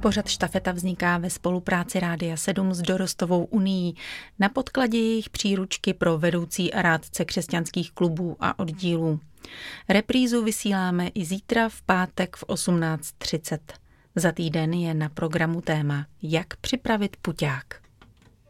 Pořad Štafeta vzniká ve spolupráci Rádia 7 s Dorostovou unií na podkladě jejich příručky pro vedoucí a rádce křesťanských klubů a oddílů. Reprízu vysíláme i zítra v pátek v 18:30. Za týden je na programu téma Jak připravit puťák.